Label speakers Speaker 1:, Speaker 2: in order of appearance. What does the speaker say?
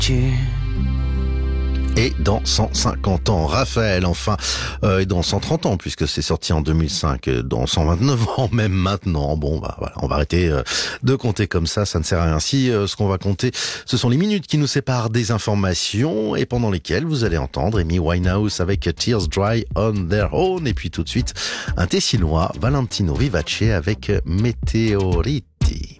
Speaker 1: Et dans 150 ans, Raphaël, enfin, et dans 130 ans, puisque c'est sorti en 2005, dans 129 ans même maintenant. Bon, bah voilà, on va arrêter de compter comme ça ne sert à rien. Si ce qu'on va compter, ce sont les minutes qui nous séparent des informations et pendant lesquelles vous allez entendre Amy Winehouse avec Tears Dry on Their Own, et puis tout de suite un Tessinois, Valentino Vivace avec Meteoriti.